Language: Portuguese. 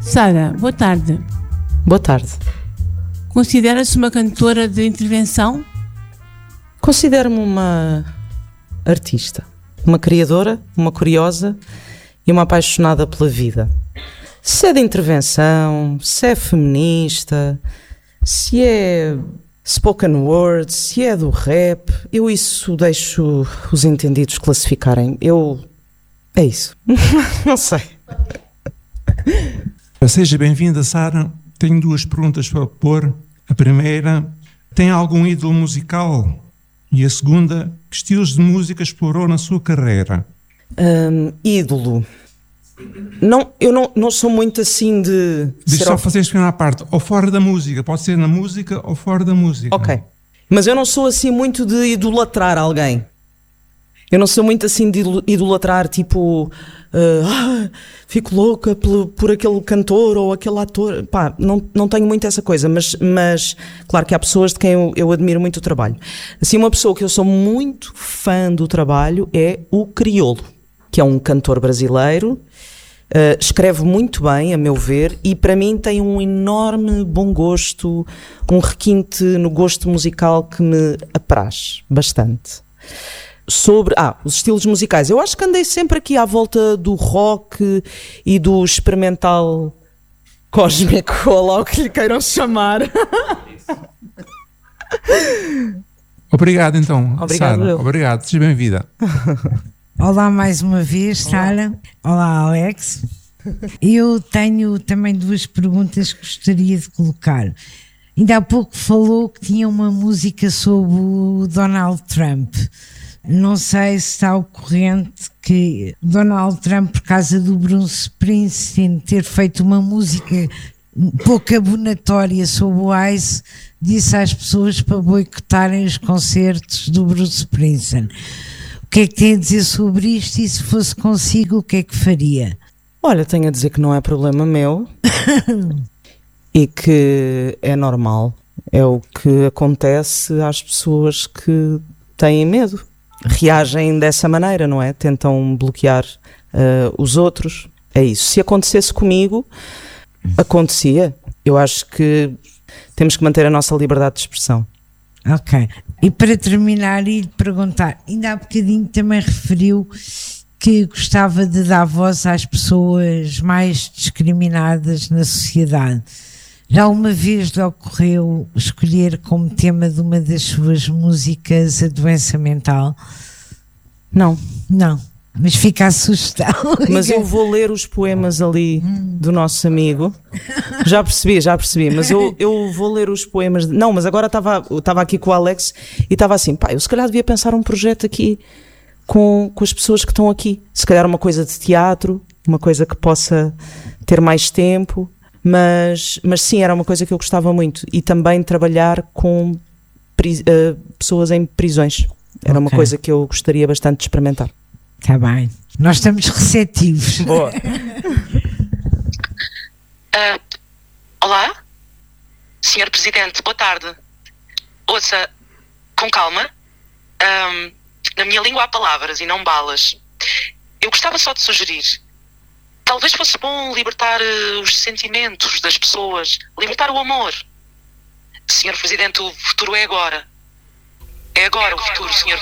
Sara, boa tarde. Boa tarde. Considera-se uma cantora de intervenção? Considero-me uma artista, uma criadora, uma curiosa e uma apaixonada pela vida. Se é de intervenção, se é feminista, se é spoken word, se é do rap, eu isso deixo os entendidos classificarem. É isso. Não sei. Seja bem-vinda, Sara. Tenho duas perguntas para pôr. A primeira, tem algum ídolo musical? E a segunda, que estilos de música explorou na sua carreira? Ídolo. Não, eu não sou muito assim de... Deixa só fazer esta primeira parte. Ou fora da música. Pode ser na música ou fora da música. Ok. Mas eu não sou assim muito de idolatrar alguém. Eu não sou muito assim de idolatrar, tipo... fico louca por aquele cantor ou aquele ator. Pá, não tenho muito essa coisa, mas claro que há pessoas de quem eu admiro muito o trabalho. Assim, uma pessoa que eu sou muito fã do trabalho é o Criolo, que é um cantor brasileiro. Escreve muito bem, a meu ver, e para mim tem um enorme bom gosto, um requinte no gosto musical que me apraz bastante. Sobre os estilos musicais, eu acho que andei sempre aqui à volta do rock e do experimental cósmico, ou lá o que lhe queiram chamar. Obrigado então, Sara. Obrigado, seja bem-vinda. Olá mais uma vez, Sara. Olá, Alex. Eu tenho também duas perguntas que gostaria de colocar. Ainda há pouco falou que tinha uma música sobre o Donald Trump. Não sei se está ao corrente que Donald Trump, por causa do Bruce Springsteen ter feito uma música pouco abonatória sobre o ICE, disse às pessoas para boicotarem os concertos do Bruce Springsteen. O que é que tem a dizer sobre isto e se fosse consigo, o que é que faria? Olha, tenho a dizer que não é problema meu e que é normal. É o que acontece às pessoas que têm medo. Reagem dessa maneira, não é? Tentam bloquear os outros. É isso. Se acontecesse comigo, acontecia. Eu acho que temos que manter a nossa liberdade de expressão. Ok. E para terminar e lhe perguntar, ainda há bocadinho também referiu que gostava de dar voz às pessoas mais discriminadas na sociedade. Já uma vez lhe ocorreu escolher como tema de uma das suas músicas a doença mental? Não. Mas fica a sugestão. Mas eu vou ler os poemas ali do nosso amigo. Já percebi, mas eu vou ler os poemas. Não, mas agora estava aqui com o Alex e estava assim, eu se calhar devia pensar um projeto aqui com as pessoas que estão aqui. Se calhar uma coisa de teatro, uma coisa que possa ter mais tempo. Mas sim, era uma coisa que eu gostava muito. E também trabalhar com pessoas em prisões. Era uma coisa que eu gostaria bastante de experimentar. Está bem. Nós estamos receptivos. Boa. Olá, Senhor Presidente, boa tarde. Ouça, com calma. Na minha língua há palavras e não balas. Eu gostava só de sugerir. Talvez fosse bom libertar os sentimentos das pessoas, libertar o amor. Senhor Presidente, o futuro é agora. É agora o futuro, Senhor